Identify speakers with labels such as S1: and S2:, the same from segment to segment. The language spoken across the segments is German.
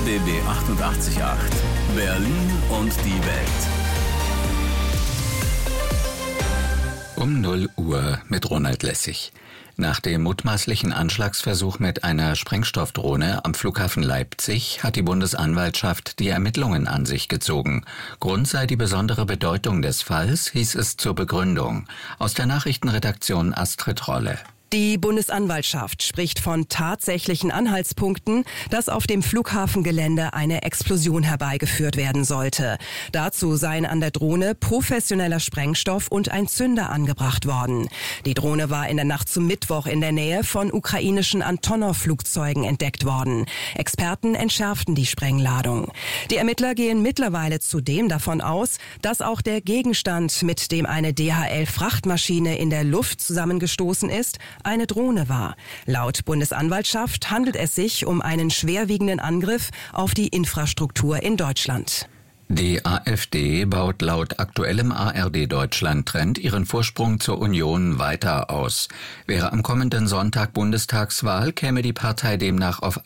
S1: RBB 88.8 Berlin und die Welt.
S2: Um 0 Uhr mit Ronald Lessig. Nach dem mutmaßlichen Anschlagsversuch mit einer Sprengstoffdrohne am Flughafen Leipzig hat die Bundesanwaltschaft die Ermittlungen an sich gezogen. Grund sei die besondere Bedeutung des Falls, hieß es zur Begründung. Aus der Nachrichtenredaktion Astrid Rolle.
S3: Die Bundesanwaltschaft spricht von tatsächlichen Anhaltspunkten, dass auf dem Flughafengelände eine Explosion herbeigeführt werden sollte. Dazu seien an der Drohne professioneller Sprengstoff und ein Zünder angebracht worden. Die Drohne war in der Nacht zum Mittwoch in der Nähe von ukrainischen Antonov-Flugzeugen entdeckt worden. Experten entschärften die Sprengladung. Die Ermittler gehen mittlerweile zudem davon aus, dass auch der Gegenstand, mit dem eine DHL-Frachtmaschine in der Luft zusammengestoßen ist, eine Drohne war. Laut Bundesanwaltschaft handelt es sich um einen schwerwiegenden Angriff auf die Infrastruktur in Deutschland.
S2: Die AfD baut laut aktuellem ARD-Deutschland-Trend ihren Vorsprung zur Union weiter aus. Wäre am kommenden Sonntag Bundestagswahl, käme die Partei demnach auf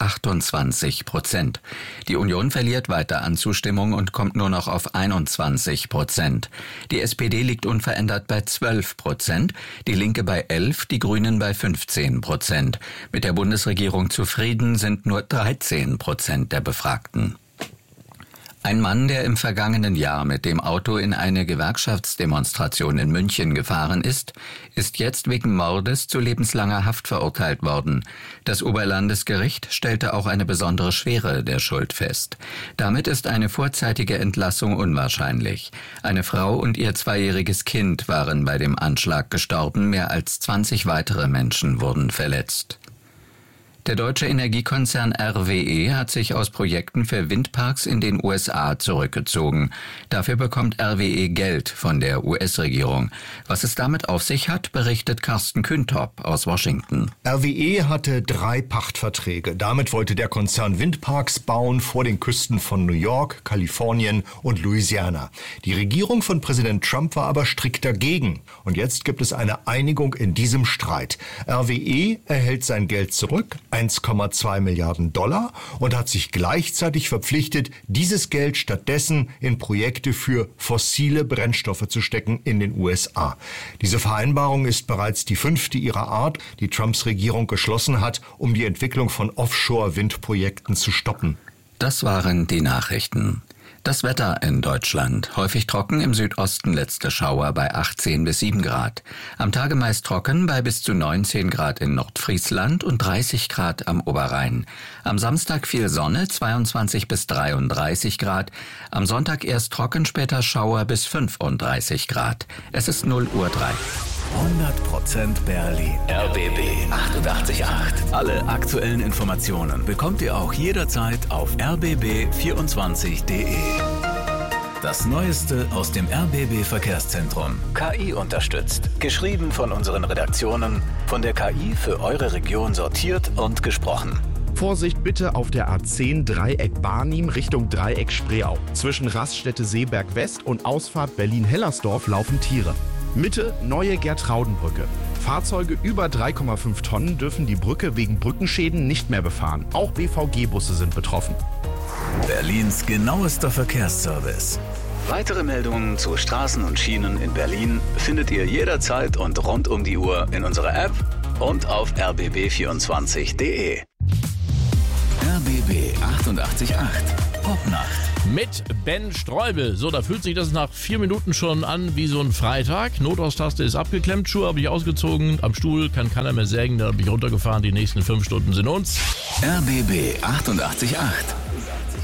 S2: 28%. Die Union verliert weiter an Zustimmung und kommt nur noch auf 21%. Die SPD liegt unverändert bei 12%, die Linke bei 11%, die Grünen bei 15%. Mit der Bundesregierung zufrieden sind nur 13% der Befragten. Ein Mann, der im vergangenen Jahr mit dem Auto in eine Gewerkschaftsdemonstration in München gefahren ist jetzt wegen Mordes zu lebenslanger Haft verurteilt worden. Das Oberlandesgericht stellte auch eine besondere Schwere der Schuld fest. Damit ist eine vorzeitige Entlassung unwahrscheinlich. Eine Frau und ihr 2-jähriges Kind waren bei dem Anschlag gestorben, mehr als 20 weitere Menschen wurden verletzt. Der deutsche Energiekonzern RWE hat sich aus Projekten für Windparks in den USA zurückgezogen. Dafür bekommt RWE Geld von der US-Regierung. Was es damit auf sich hat, berichtet Carsten Küntop aus Washington.
S4: RWE hatte 3 Pachtverträge. Damit wollte der Konzern Windparks bauen vor den Küsten von New York, Kalifornien und Louisiana. Die Regierung von Präsident Trump war aber strikt dagegen. Und jetzt gibt es eine Einigung in diesem Streit. RWE erhält sein Geld zurück, 1,2 Milliarden $, und hat sich gleichzeitig verpflichtet, dieses Geld stattdessen in Projekte für fossile Brennstoffe zu stecken in den USA. Diese Vereinbarung ist bereits die 5. ihrer Art, die Trumps Regierung geschlossen hat, um die Entwicklung von Offshore-Windprojekten zu stoppen.
S2: Das waren die Nachrichten. Das Wetter in Deutschland. Häufig trocken, im Südosten letzte Schauer bei 18 bis 7 Grad. Am Tage meist trocken bei bis zu 19 Grad in Nordfriesland und 30 Grad am Oberrhein. Am Samstag viel Sonne, 22 bis 33 Grad. Am Sonntag erst trocken, später Schauer bis 35 Grad. Es ist 0:03 Uhr.
S1: 100% Berlin. RBB 88.8. Alle aktuellen Informationen bekommt ihr auch jederzeit auf rbb24.de. Das Neueste aus dem RBB Verkehrszentrum. KI unterstützt. Geschrieben von unseren Redaktionen, von der KI für eure Region sortiert und gesprochen.
S5: Vorsicht bitte auf der A10 Dreieck Barnim Richtung Dreieck Spreeau. Zwischen Raststätte Seeberg West und Ausfahrt Berlin-Hellersdorf laufen Tiere. Mitte neue Gertraudenbrücke. Fahrzeuge über 3,5 Tonnen dürfen die Brücke wegen Brückenschäden nicht mehr befahren. Auch BVG-Busse sind betroffen.
S1: Berlins genauester Verkehrsservice. Weitere Meldungen zu Straßen und Schienen in Berlin findet ihr jederzeit und rund um die Uhr in unserer App und auf rbb24.de. RBB 88.8 Popnacht.
S6: Mit Ben Streubel. So, da fühlt sich das nach 4 Minuten schon an wie so ein Freitag. Notausstaste ist abgeklemmt, Schuhe habe ich ausgezogen, am Stuhl kann keiner mehr sägen, da bin ich runtergefahren. Die nächsten 5 Stunden sind uns.
S1: RBB 88.8